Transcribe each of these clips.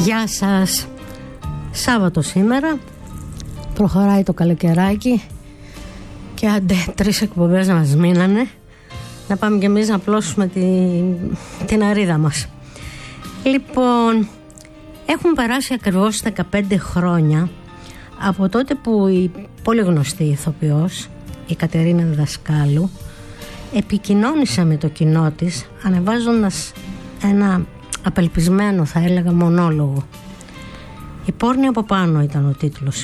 Γεια σας. Σάββατο σήμερα. Προχωράει το καλοκαιράκι και άντε 3 εκπομπές να μας μείνανε. Να πάμε κι εμείς να απλώσουμε την αρίδα μας. Λοιπόν, έχουν περάσει ακριβώς 15 χρόνια από τότε που η πολύ γνωστή ηθοποιός, η Κατερίνα Δασκάλου, επικοινώνησε με το κοινό της ανεβάζοντας ένα απελπισμένο, θα έλεγα, μονόλογο. «Η πόρνη από πάνω» ήταν ο τίτλος.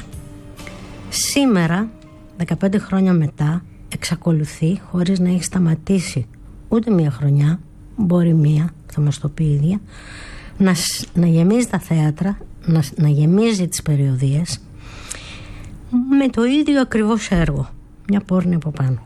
Σήμερα, 15 χρόνια μετά, εξακολουθεί, χωρίς να έχει σταματήσει ούτε μία χρονιά, μπορεί μία, θα μας το πει η ίδια, να γεμίζει τα θέατρα, να γεμίζει τις περιοδίες με το ίδιο ακριβώς έργο, μια πόρνη από πάνω.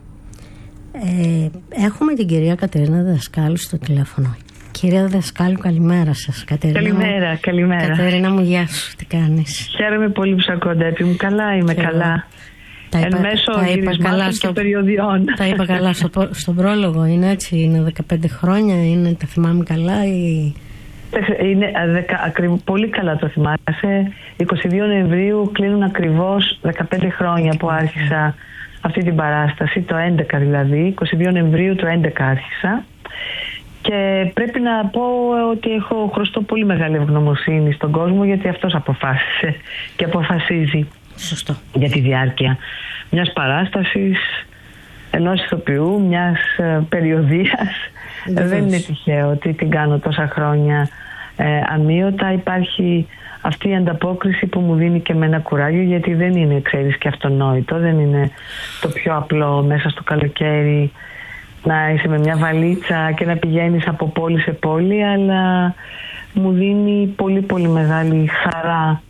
Έχουμε την κυρία Κατερίνα Δασκάλου στο τηλέφωνο. Κυρία Δασκάλου, καλημέρα σας. Καλημέρα. Κατερίνα μου, γεια σου, τι κάνεις? Χαίρομαι πολύ που σ' ακούω, Ντέπη μου. Καλά, είμαι καλά. Εν μέσω γυρισμάτων και περιοδιών. Τα είπα καλά στον πρόλογο, είναι έτσι, είναι 15 χρόνια, είναι, τα θυμάμαι καλά ή... Είναι πολύ καλά το θυμάσαι. 22 Νοεμβρίου κλείνουν ακριβώς 15 χρόνια που άρχισα αυτή την παράσταση, το 11 δηλαδή, 22 Νοεμβρίου του 11 άρχισα. Και πρέπει να πω ότι χρωστώ πολύ μεγάλη ευγνωμοσύνη στον κόσμο, γιατί αυτός αποφάσισε και αποφασίζει. Σωστό. Για τη διάρκεια μιας παράστασης, ενός ηθοποιού, μιας περιοδίας. Δεν είναι τυχαίο ότι την κάνω τόσα χρόνια αμείωτα. Υπάρχει αυτή η ανταπόκριση που μου δίνει και με ένα κουράγιο, γιατί δεν είναι, ξέρεις, και αυτονόητο. Δεν είναι το πιο απλό μέσα στο καλοκαίρι να είσαι με μια βαλίτσα και να πηγαίνεις από πόλη σε πόλη, αλλά μου δίνει πολύ πολύ μεγάλη χαρά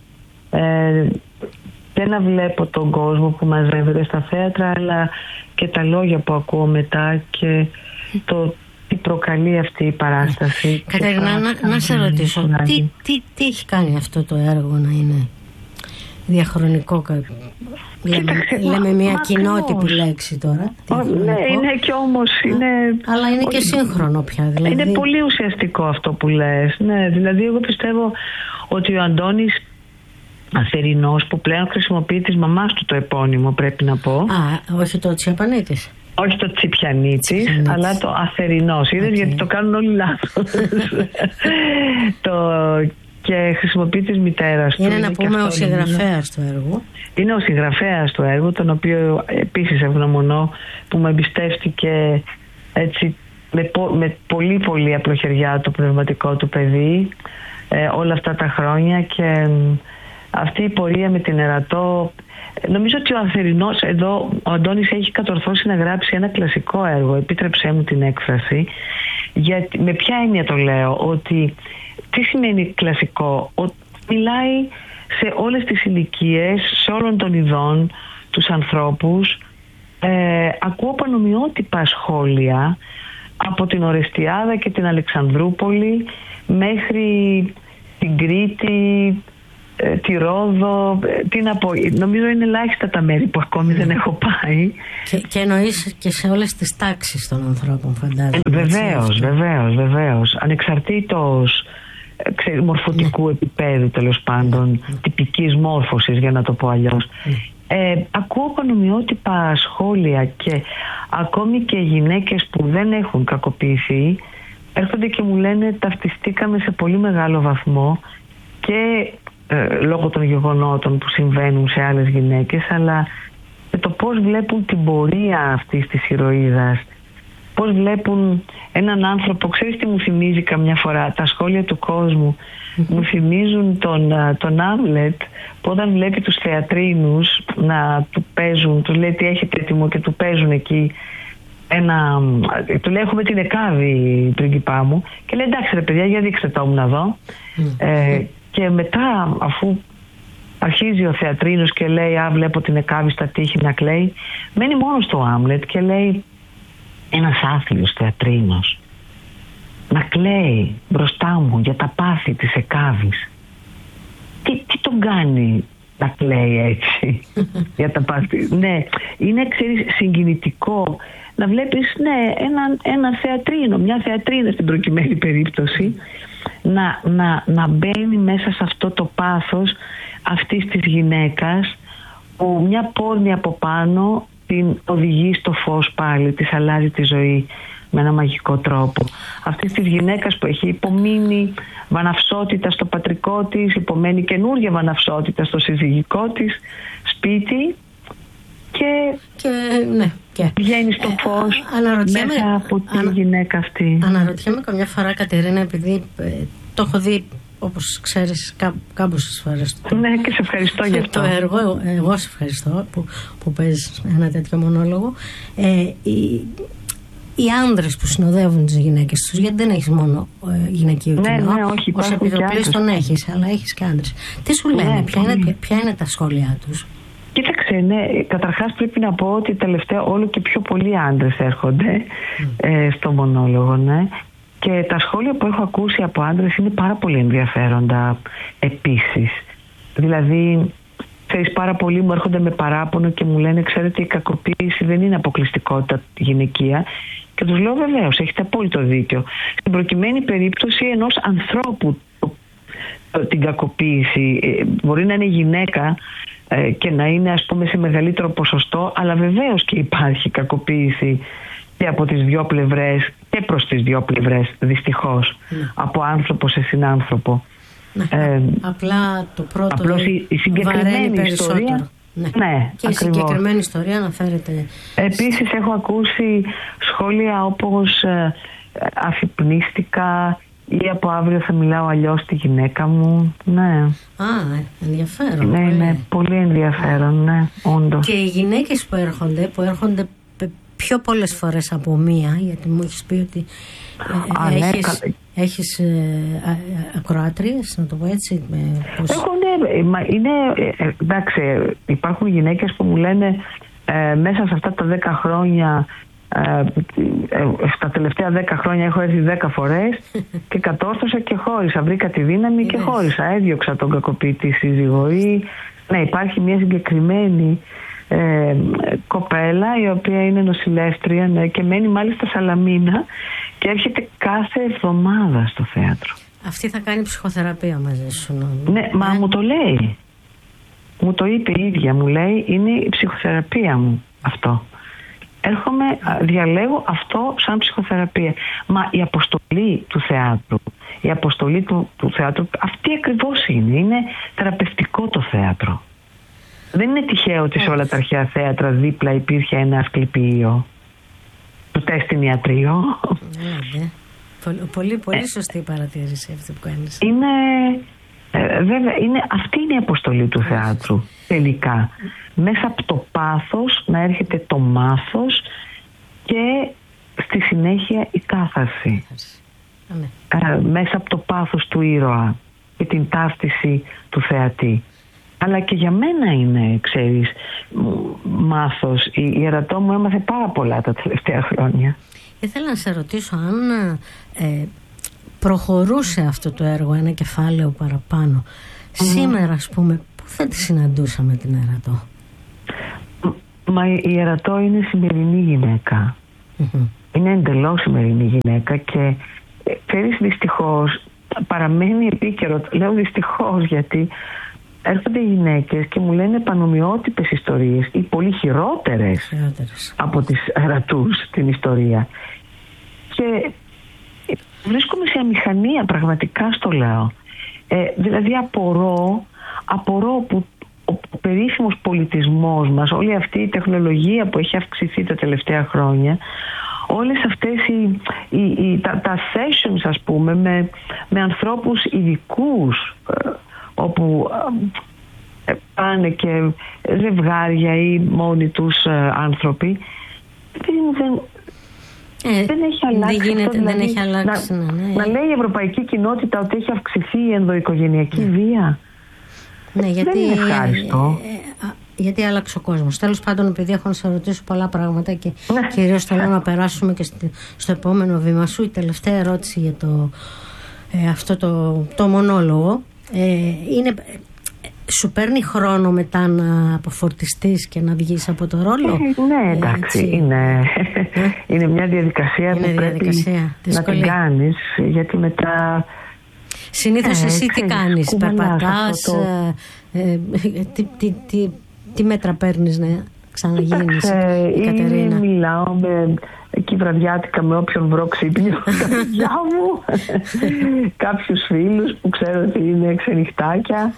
και να βλέπω τον κόσμο που μαζεύεται στα θέατρα, αλλά και τα λόγια που ακούω μετά και το τι προκαλεί αυτή η παράσταση. Κατερίνα, να σε ρωτήσω, τι έχει κάνει αυτό το έργο να είναι διαχρονικό? Λέμε μια κοινότυπη λέξη τώρα. Ναι, είναι και όμως αλλά είναι και σύγχρονο πια, δηλαδή. Είναι πολύ ουσιαστικό αυτό που λες. Ναι, δηλαδή εγώ πιστεύω ότι ο Αντώνης Αθερινός, που πλέον χρησιμοποιεί της μαμάς του το επώνυμο, πρέπει να πω. Όχι το Τσιαπανίτης. Όχι το Τσιπιανίτης, αλλά το Αθερινός. Είδες, γιατί το κάνουν όλοι λάθος. Και χρησιμοποιεί της μητέρας του. Είναι να πούμε ο συγγραφέας του έργου. Είναι ο συγγραφέας του έργου, τον οποίο επίσης ευγνωμονώ που με εμπιστεύτηκε έτσι με πολύ πολύ απλοχεριά το πνευματικό του παιδί όλα αυτά τα χρόνια, και αυτή η πορεία με την Ερατό. Νομίζω ότι ο Αθερινός εδώ, ο Αντώνης, έχει κατορθώσει να γράψει ένα κλασικό έργο, επίτρεψέ μου την έκφραση. Γιατί, με ποια έννοια το λέω? Ότι τι σημαίνει κλασικό? Ότι μιλάει σε όλες τις ηλικίες, σε όλων των ειδών, τους ανθρώπους. Ακούω πανομοιότυπα σχόλια από την Ορεστιάδα και την Αλεξανδρούπολη μέχρι την Κρήτη, τη Ρόδο, τι να πω, νομίζω είναι ελάχιστα τα μέρη που ακόμη δεν έχω πάει. Και εννοείς και σε όλες τις τάξεις των ανθρώπων, φαντάζομαι. Βεβαίως. Ανεξαρτήτως μορφωτικού επίπεδου, τέλος πάντων, τυπικής μόρφωσης, για να το πω αλλιώς. Ακούω πανομοιότυπα σχόλια, και ακόμη και γυναίκες που δεν έχουν κακοποιηθεί έρχονται και μου λένε ταυτιστήκαμε σε πολύ μεγάλο βαθμό, και λόγω των γεγονότων που συμβαίνουν σε άλλες γυναίκες, αλλά και το πώς βλέπουν την πορεία αυτής της ηρωίδας, πώς βλέπουν έναν άνθρωπο. Ξέρεις τι μου θυμίζει καμιά φορά? Τα σχόλια του κόσμου μου θυμίζουν τον Άμλετ, που όταν βλέπει τους θεατρίνους να του παίζουν, του λέει τι έχετε έτοιμο, και του παίζουν εκεί του λέει έχουμε την Εκάβη, πρίγκιπά μου, και λέει εντάξει ρε παιδιά, για δείξτε το μου να δω. Και μετά, αφού αρχίζει ο θεατρίνος και λέει βλέπω την Εκάβη στα τείχη να κλαίει, μένει μόνος του Άμλετ και λέει ένας άθλιος θεατρίνος να κλαίει μπροστά μου για τα πάθη της Εκάβης. Τι τον κάνει να κλαίει έτσι για τα πάθη? Ναι, είναι, ξέρεις, συγκινητικό να βλέπεις ένα θεατρίνο, μια θεατρίνα στην προκειμένη περίπτωση, να μπαίνει μέσα σε αυτό το πάθος αυτής της γυναίκας που μια πόρνη από πάνω την οδηγεί στο φως πάλι, της αλλάζει τη ζωή με ένα μαγικό τρόπο. Αυτής της γυναίκας που έχει υπομείνει βαναυσότητα στο πατρικό της, υπομένει καινούργια βαναυσότητα στο συζυγικό της σπίτι και βγαίνει στο φως μέσα από τη γυναίκα αυτή. Αναρωτιέμαι καμιά φορά, Κατερίνα, επειδή το έχω δει, όπως ξέρεις, κάμποσες φορές. Ναι, και σε ευχαριστώ για αυτό. Το έργο, εγώ σε ευχαριστώ που παίζεις ένα τέτοιο μονόλογο. Οι άνδρες που συνοδεύουν τις γυναίκες τους, γιατί δεν έχεις μόνο γυναικείο κοινό, όχι, ως επιτοπλίστων έχεις, αλλά έχεις και άνδρες. Τι σου λένε, ποια είναι τα σχόλιά τους? Κοίταξε, καταρχάς πρέπει να πω ότι τελευταία όλο και πιο πολλοί άντρες έρχονται στο μονόλογο, και τα σχόλια που έχω ακούσει από άντρες είναι πάρα πολύ ενδιαφέροντα επίσης. Δηλαδή, ξέρεις, πάρα πολλοί μου έρχονται με παράπονο και μου λένε, ξέρετε, η κακοποίηση δεν είναι αποκλειστικότητα γυναικεία, και τους λέω βεβαίως, έχετε απόλυτο δίκιο. Στην προκειμένη περίπτωση ενός ανθρώπου την κακοποίηση μπορεί να είναι γυναίκα και να είναι, ας πούμε, σε μεγαλύτερο ποσοστό, αλλά βεβαίως και υπάρχει κακοποίηση και από τις δύο πλευρές και προς τις δύο πλευρές, δυστυχώς, από άνθρωπο σε συνάνθρωπο. Απλά το πρώτο απλώς η συγκεκριμένη ιστορία. Και η συγκεκριμένη ιστορία αναφέρεται. Επίσης έχω ακούσει σχόλια όπως αφυπνίστηκα ή από αύριο θα μιλάω αλλιώς στη γυναίκα μου. Ενδιαφέρον. Ναι, πολύ ενδιαφέρον, όντως. Και οι γυναίκες που έρχονται πιο πολλές φορές από μία, γιατί μου έχεις πει ότι έχεις ακροάτριες, να το πω έτσι. Εντάξει, υπάρχουν γυναίκες που μου λένε μέσα σε αυτά τα 10 χρόνια, στα τελευταία 10 χρόνια έχω έρθει 10 φορές και κατόρθωσα και χώρισα, βρήκα τη δύναμη και χώρισα, έδιωξα τον κακοποιητή σύζυγο. Υπάρχει μια συγκεκριμένη κοπέλα η οποία είναι νοσηλεύτρια και μένει μάλιστα Σαλαμίνα και έρχεται κάθε εβδομάδα στο θέατρο. Αυτή θα κάνει ψυχοθεραπεία μαζί σου? Ναι, μα μου το λέει. Μου το είπε η ίδια, μου λέει, είναι η ψυχοθεραπεία μου αυτό. Έρχομαι, διαλέγω αυτό σαν ψυχοθεραπεία. Μα η αποστολή του θεάτρου, η αποστολή του θεάτρου, αυτή ακριβώς είναι θεραπευτικό το θέατρο. Δεν είναι τυχαίο ότι σε όλα τα αρχαία θέατρα δίπλα υπήρχε ένα ασκληπιείο. Το τεστ ιατρείο. Πολύ σωστή η παρατήρηση αυτή που κάνεις. Βέβαια, αυτή είναι η αποστολή του θεάτρου τελικά. Μέσα από το πάθος να έρχεται το μάθος και στη συνέχεια η κάθαρση. Μέσα από το πάθος του ήρωα και την ταύτιση του θεατή. Αλλά και για μένα είναι, ξέρεις, μάθος. Η Ιερατό μου έμαθε πάρα πολλά τα τελευταία χρόνια. Ήθελα να σε ρωτήσω αν προχωρούσε αυτό το έργο ένα κεφάλαιο παραπάνω. Σήμερα, ας πούμε, πού θα τη συναντούσαμε την Ιερατό? Μα η Ιερατό είναι σημερινή γυναίκα. Είναι εντελώς σημερινή γυναίκα και ξέρεις, δυστυχώς παραμένει επίκαιρο. Λέω δυστυχώς γιατί έρχονται οι γυναίκες και μου λένε πανομοιότυπες ιστορίες ή πολύ χειρότερες από τις Ιερατούς στην ιστορία. Και βρίσκομαι σε αμηχανία, πραγματικά στο λέω. Δηλαδή απορώ που ο περίφημος πολιτισμός μας, όλη αυτή η τεχνολογία που έχει αυξηθεί τα τελευταία χρόνια, όλες αυτές τα sessions, ας πούμε, με ανθρώπους ειδικούς, όπου πάνε και ζευγάρια ή μόνοι τους άνθρωποι, δεν έχει αλλάξει. Δεν έχει αλλάξει. Να λέει η ευρωπαϊκή κοινότητα ότι έχει αυξηθεί η ενδοοικογενειακή βία. Ναι, γιατί, δεν είναι ευχάριστο. Γιατί άλλαξε ο κόσμος. Τέλος πάντων, επειδή έχω να σε ρωτήσω πολλά πράγματα και κυρίως θέλω να περάσουμε και στο επόμενο βήμα σου, η τελευταία ερώτηση για αυτό το μονόλογο είναι, σου παίρνει χρόνο μετά να αποφορτιστείς και να βγεις από το ρόλο? Ναι, εντάξει, είναι μια διαδικασία που πρέπει να την κάνεις, γιατί μετά Συνήθως εσύ τι κάνεις, περπατάς, τι μέτρα παίρνεις να ξαναγίνεις, Κατερίνα? Μιλάω εκεί βραδιάτικα με όποιον βρω ξύπνιο, τα παιδιά μου, κάποιους φίλους που ξέρω ότι είναι ξενυχτάκια.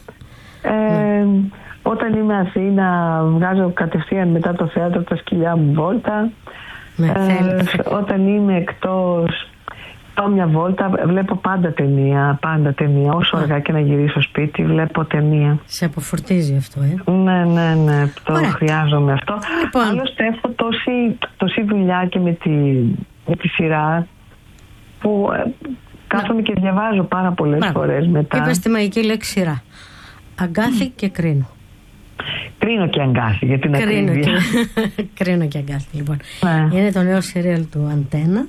Όταν είμαι Αθήνα βγάζω κατευθείαν μετά το θέατρο τα σκυλιά μου βόλτα. Όταν είμαι εκτός πάω μια βόλτα, βλέπω πάντα ταινία. Όσο αργά και να γυρίσω σπίτι βλέπω ταινία. Σε αποφορτίζει αυτό, Ναι, το χρειάζομαι αυτό. Λοιπόν. Άλλωστε έχω τόση δουλειά και με τη σειρά που κάθομαι και διαβάζω πάρα πολλές φορές μετά. Είπες τη μαγική λέξη σειρά. Αγκάθι και κρίνω. Κρίνω και αγκάθι για την ακρίβεια. Κρίνω και αγκάθι, λοιπόν. Είναι το νέο σιρέλ του Αντένα.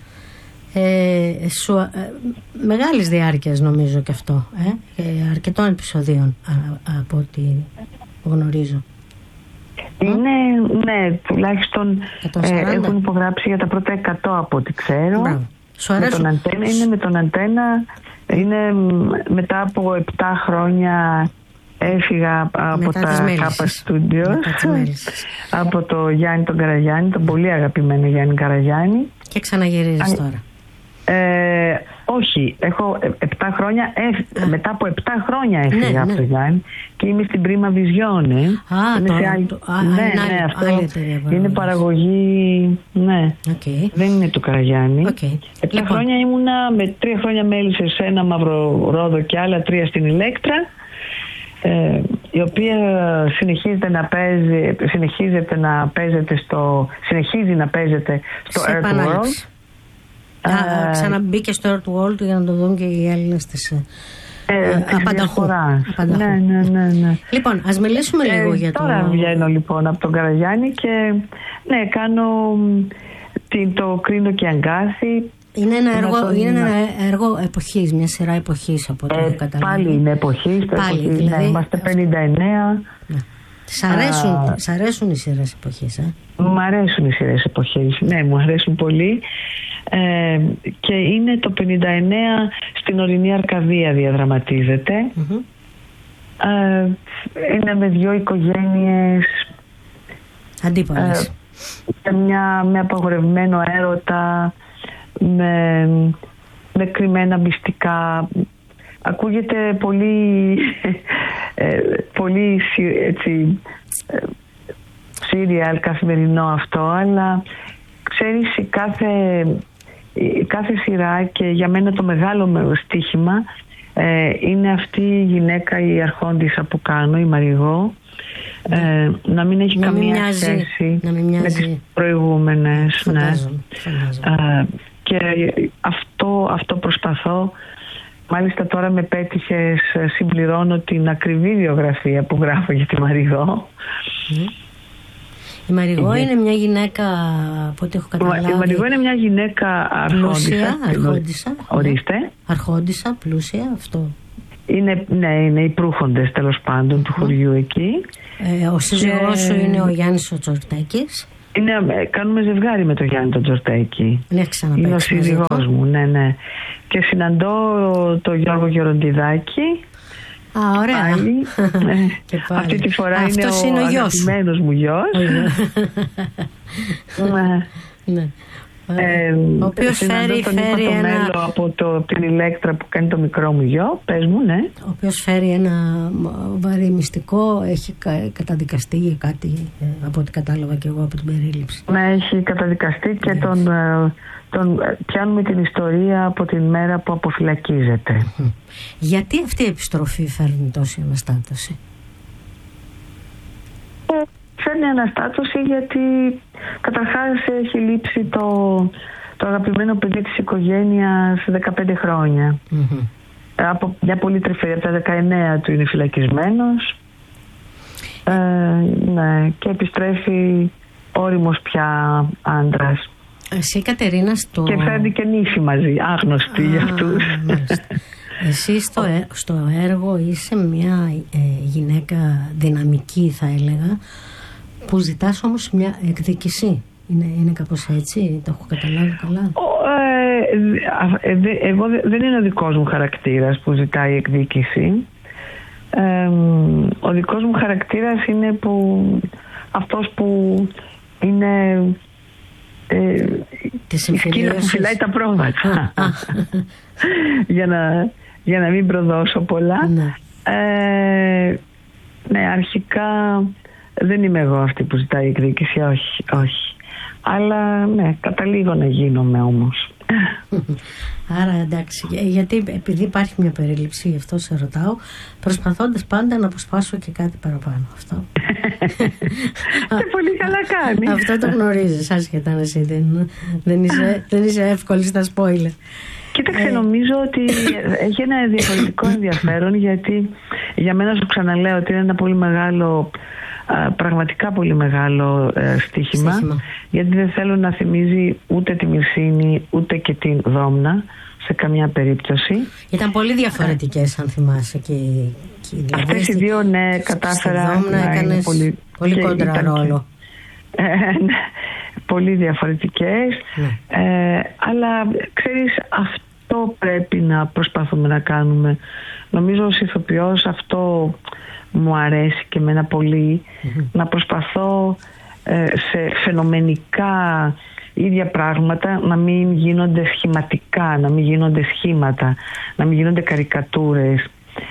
Μεγάλης διάρκειας νομίζω και αυτό, αρκετών επεισοδίων από ό,τι γνωρίζω. Είναι, ναι, τουλάχιστον έχουν υπογράψει για τα πρώτα 100 από ό,τι ξέρω. Μπράβο. Σου αρέσουν? Με τον Αντένα είναι μετά από 7 χρόνια έφυγα από τα Κάπα Studios, από το Γιάννη τον Καραγιάννη, τον πολύ αγαπημένο Γιάννη Καραγιάννη. Και ξαναγυρίζεις τώρα? Όχι, έχω 7 χρόνια, μετά από 7 χρόνια έφυγα από το Γιάννη και είμαι στην Prima Visione. Αυτό είναι παραγωγή, δεν είναι του Καραγιάννη. 7 χρόνια ήμουνα, με 3 χρόνια μέλησε σε ένα Μαυρορόδο και άλλα 3 στην Ηλέκτρα, η οποία συνεχίζει να παίζεται στο Earthworld. Ξαναμπήκε στο Earthworld για να το δουν και οι Έλληνες της Απανταχού. Ναι. Λοιπόν, ας μιλήσουμε λίγο για το... Τώρα βγαίνω λοιπόν από τον Καραγιάννη και κάνω το Κρίνο και Αγκάθι. Είναι ένα έργο εποχής, μια σειρά εποχής από ό,τι έχω καταλάβει. Πάλι είναι εποχής, δηλαδή, είμαστε 59. Σ' αρέσουν οι σειρές εποχής, Μ' αρέσουν οι σειρές εποχής, ναι, μου αρέσουν πολύ. Και είναι το 59 στην ορεινή Αρκαδία διαδραματίζεται. Είναι με 2 οικογένειες αντίπαλες, με απαγορευμένο έρωτα, με κρυμμένα μυστικά. Ακούγεται πολύ πολύ έτσι σύριαλ καθημερινό αυτό, αλλά ξέρεις, κάθε σειρά, και για μένα το μεγάλο στοίχημα είναι αυτή η γυναίκα, η αρχόντισσα που κάνω, η Μαριγό, να μην έχει καμία σχέση με τις προηγούμενες. Και αυτό προσπαθώ. Μάλιστα τώρα με πέτυχες, συμπληρώνω την ακριβή βιογραφία που γράφω για τη Μαριγό. Η Μαριγό είναι μια γυναίκα, από ό,τι έχω καταλάβει. Η Μαριγό είναι μια γυναίκα αρχόντισσα. Ορίστε. Αρχόντισσα, πλούσια, αυτό. Είναι οι προύχοντες τέλος πάντων του χωριού εκεί. Ο σύζυγός σου είναι ο Γιάννης ο Τζορτέκης. Κάνουμε ζευγάρι με τον Γιάννη τον Τζορτέκη. Είναι ο σύζυγός μου, ναι. Και συναντώ τον Γιώργο Γεροντιδάκη. Ωραία. Αυτή τη φορά είναι ο αγαπημένος μου γιος. Ναι. Ο οποίος φέρει ένα... από την Ηλέκτρα που κάνει το μικρό μου γιο. Πες μου, ναι. Ο οποίος φέρει ένα βαρύ μυστικό. Έχει καταδικαστεί για κάτι, από ό,τι κατάλαβα και εγώ από την περίληψη. Ναι, έχει καταδικαστεί και τον πιάνουμε την ιστορία από την μέρα που αποφυλακίζεται. Γιατί αυτή η επιστροφή φέρνει τόση αναστάτωση? Φέρνει αναστάτωση γιατί καταρχάς έχει λείψει το αγαπημένο παιδί της οικογένειας 15 χρόνια. Από μια πολύ τρυφερή, από τα 19 του είναι φυλακισμένος. Ναι, και επιστρέφει όριμος πια άντρας. Εσύ, Κατερίνα, και φέρνει και νύφη μαζί, άγνωστη για αυτούς. Εσύ στο έργο είσαι μια γυναίκα δυναμική, θα έλεγα, που ζητάς όμως μια εκδίκηση. Είναι κάπως έτσι, το έχω καταλάβει καλά? Εγώ δεν είναι ο δικός μου χαρακτήρας που ζητάει εκδίκηση. Ο δικός μου χαρακτήρας είναι αυτός που είναι η σκύλα που φυλάει τα πρόβατα. για να μην προδώσω πολλά. Ναι, αρχικά δεν είμαι εγώ αυτή που ζητάει εκδίκηση, όχι. Αλλά ναι, καταλήγω να γίνομαι όμως. Άρα εντάξει, γιατί επειδή υπάρχει μια περίληψη, γι' αυτό σε ρωτάω, προσπαθώντας πάντα να αποσπάσω και κάτι παραπάνω. Αυτό. Πολύ καλά κάνει. Αυτό το γνωρίζεις, άσχετα να εσύ δεν είσαι εύκολη στα spoiler. Κοίταξε, νομίζω ότι έχει ένα διαφορετικό ενδιαφέρον, γιατί για μένα, σου ξαναλέω, ότι είναι ένα πολύ μεγάλο, πραγματικά πολύ μεγάλο στοίχημα, γιατί δεν θέλω να θυμίζει ούτε τη Μυρσίνη ούτε και την Δόμνα σε καμιά περίπτωση. Ήταν πολύ διαφορετικές, αν θυμάσαι, και αυτές οι δύο, ναι, κατάφερα. Στη Δόμνα έκανες πολύ κόντρα ρόλο. Πολύ διαφορετικές, αλλά ξέρεις, αυτό πρέπει να προσπαθούμε να κάνουμε. Νομίζω ως ηθοποιός αυτό μου αρέσει και εμένα πολύ, να προσπαθώ σε φαινομενικά ίδια πράγματα να μην γίνονται σχηματικά, να μην γίνονται σχήματα, να μην γίνονται καρικατούρες,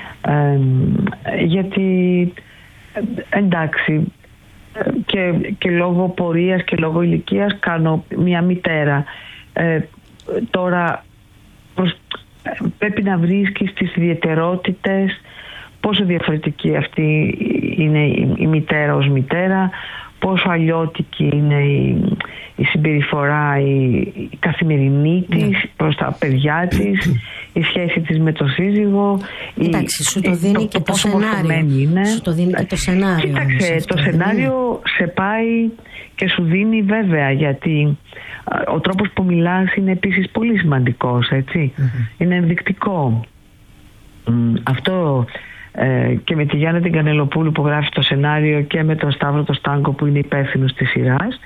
γιατί εντάξει, και λόγω πορείας και λόγω ηλικίας κάνω μια μητέρα. Τώρα πρέπει να βρίσκεις τις ιδιαιτερότητες, πόσο διαφορετική αυτή είναι η μητέρα ως μητέρα, πόσο αλλιώτικη είναι η συμπεριφορά, η καθημερινή της προς τα παιδιά της, η σχέση της με το σύζυγο. Εντάξει, σου το δίνει και το σενάριο. Σου το δίνει και το σενάριο. Κοίταξε, το σενάριο σε πάει και σου δίνει, βέβαια, γιατί ο τρόπος που μιλάς είναι επίσης πολύ σημαντικός, έτσι. Είναι ενδεικτικό. Αυτό και με τη Γιάννα την Κανελοπούλου που γράφει το σενάριο και με τον Σταύρο το Στάνκο που είναι υπεύθυνος της σειράς,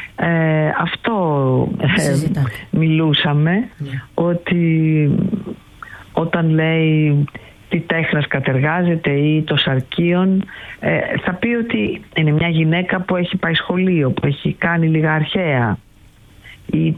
αυτό μιλούσαμε, ότι όταν λέει τι τέχνας κατεργάζεται ή το Σαρκίον, θα πει ότι είναι μια γυναίκα που έχει πάει σχολείο, που έχει κάνει λίγα αρχαία ή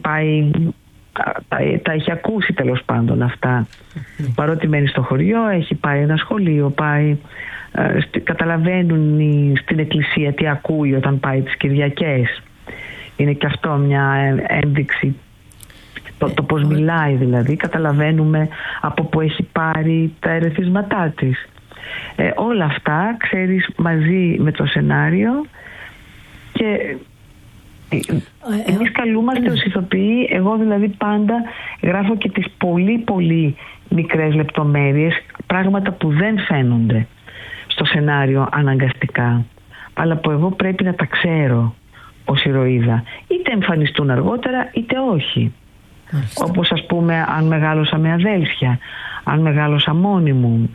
τα έχει ακούσει, τέλος πάντων, αυτά. Παρότι μένει στο χωριό, έχει πάει ένα σχολείο, καταλαβαίνουν στην εκκλησία τι ακούει όταν πάει τις Κυριακές. Είναι και αυτό μια ένδειξη, το πώς μιλάει, δηλαδή καταλαβαίνουμε από που έχει πάρει τα ερεθίσματά της. Όλα αυτά, ξέρεις, μαζί με το σενάριο, και εμείς καλούμαστε ως ηθοποιοί, εγώ δηλαδή πάντα γράφω και τις πολύ πολύ μικρές λεπτομέρειες, πράγματα που δεν φαίνονται στο σενάριο αναγκαστικά, αλλά που εγώ πρέπει να τα ξέρω ως ηρωίδα, είτε εμφανιστούν αργότερα είτε όχι. Όπως, ας πούμε, αν μεγάλωσα με αδέλφια, αν μεγάλωσα μόνη μου,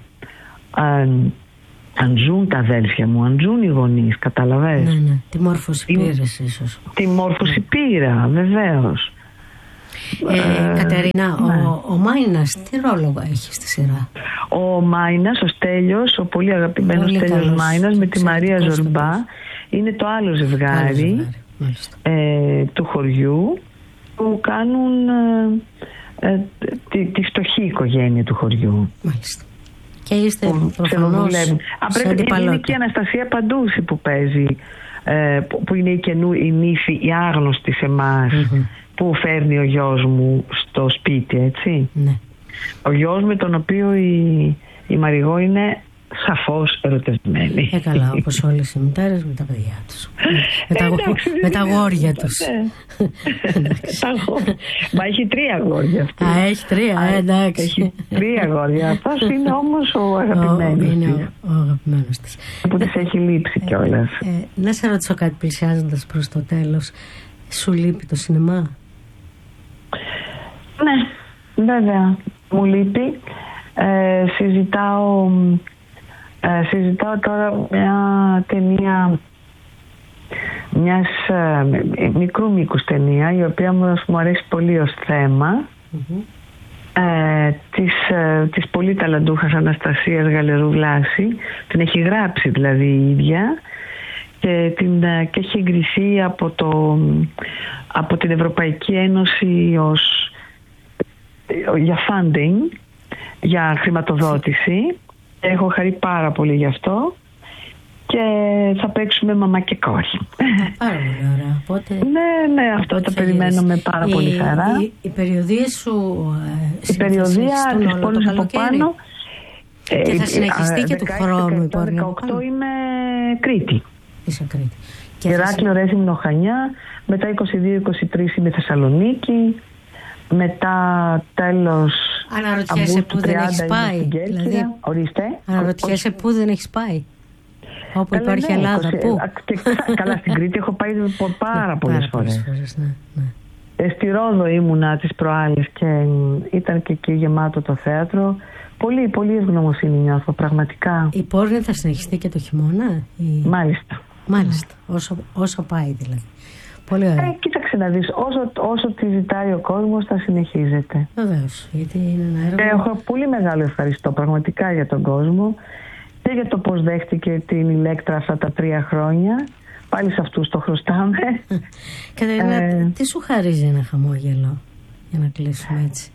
αν ζουν τα αδέλφια μου, αν ζουν οι γονείς, καταλαβαίνεις. Ναι. Τη μόρφωση πήρες ίσως. Τη μόρφωση πήρα, βεβαίως. Κατερίνα, ο Μάινας τι ρόλο έχει στη σειρά? Ο Μάινας, ο Στέλιος, ο πολύ αγαπημένος Στέλιος Μάινας με τη Μαρία Ζορμπά, είναι το άλλο ζευγάρι του χωριού, που κάνουν τη φτωχή οικογένεια του χωριού. Μάλιστα. Και είστε προφανώς σε αντιπαλότητα. Είναι και η Αναστασία Παντούση που παίζει, που είναι η νύφη, η άγνωστη σε εμάς, που φέρνει ο γιος μου στο σπίτι, έτσι. Ναι. Ο γιος με τον οποίο η Μαριγώ είναι σαφώς ερωτευμένη. Καλά, όπως όλες οι μητέρες με τα παιδιά τους. Με τα αγόρια τους. Μα έχει 3 αγόρια αυτή. Έχει 3, εντάξει. Έχει 3 αγόρια. Αυτός είναι όμως ο αγαπημένος. Είναι ο αγαπημένος της. Που της έχει λείψει κιόλας. Να σε ρωτήσω κάτι πλησιάζοντας προς το τέλος. Σου λείπει το σινεμά? Ναι, βέβαια. Μου λείπει. Συζητάω τώρα μια ταινία, μιας μικρού μήκους ταινία, η οποία μου αρέσει πολύ ως θέμα, της πολύ ταλαντούχας Αναστασίας Γαλερού Βλάση. Την έχει γράψει δηλαδή η ίδια και έχει εγκριθεί από την Ευρωπαϊκή Ένωση για funding, για χρηματοδότηση. Έχω χαρεί πάρα πολύ γι' αυτό και θα παίξουμε μαμά και κόρη. Πάρα πολύ ωραία. Οπότε, ναι, αυτό το περιμένω με πάρα πολύ χαρά. Οι περιοδίες σου η περιοδία της πόλης από πάνω και θα συνεχιστεί και του χρόνου η πόλη. 18 είμαι Κρήτη. Είσαι Κρήτη. Ηράκλειο, Ρέθυμνο, Χανιά. Μετά 22-23 είμαι Θεσσαλονίκη. Μετά τέλος Αναρωτιέσαι που δεν έχεις πάει. Δηλαδή, ορίστε. Αναρωτιέσαι που δεν έχεις πάει. Όπου υπάρχει Ελλάδα, πού? Καλά, στην Κρήτη έχω πάει πάρα πολλές φορές. Ναι. Στη Ρόδο ήμουνα τις προάλλες και ήταν και εκεί γεμάτο το θέατρο. Πολύ, πολύ ευγνωμοσύνη νιώθω, πραγματικά. Η πόρνη θα συνεχιστεί και το χειμώνα? Μάλιστα, όσο πάει δηλαδή. Πολύ ωραία. Κοίταξε να δεις, όσο τη ζητάει ο κόσμος θα συνεχίζεται. Βεβαίως, γιατί είναι ένα έργο. Έχω πολύ μεγάλο ευχαριστώ πραγματικά για τον κόσμο και για το πώς δέχτηκε την Ηλέκτρα αυτά τα 3 χρόνια. Πάλι σε αυτούς το χρωστάμε. Κατερίνα, τι σου χαρίζει ένα χαμόγελο, για να κλείσουμε έτσι?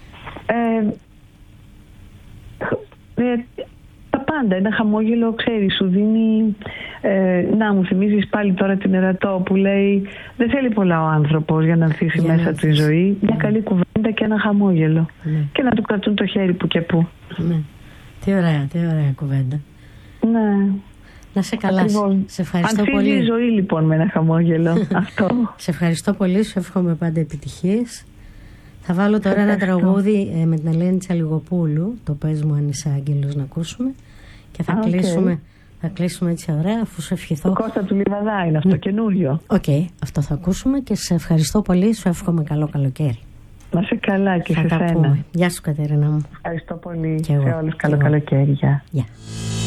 Τα πάντα. Ένα χαμόγελο, ξέρεις, σου δίνει... να μου θυμίζεις πάλι τώρα την Ερατό που λέει δεν θέλει πολλά ο άνθρωπος για να ανθίσει μέσα του η ζωή. Μια καλή κουβέντα και ένα χαμόγελο. Και να του κρατούν το χέρι που και που. Τι ωραία κουβέντα. Ναι. Να σε καλά. Σε ευχαριστώ ανθίζει πολύ. Η ζωή λοιπόν με ένα χαμόγελο. Αυτό. Σε ευχαριστώ πολύ, σου εύχομαι πάντα επιτυχίες. Θα βάλω τώρα ένα τραγούδι με την Ελένη Τσαλιγοπούλου, το «Πες μου αν είσαι άγγελος», να ακούσουμε και θα κλείσουμε έτσι ωραία, αφού σου ευχηθώ. Το Κώστα του Λιβαδά είναι αυτό, καινούριο. Αυτό θα ακούσουμε και σε ευχαριστώ πολύ, σου εύχομαι καλό καλοκαίρι. Να σε καλά και σε σένα. Γεια σου Κατερίνα μου. Ευχαριστώ πολύ. Σε όλους καλό καλοκαίρι. Γεια.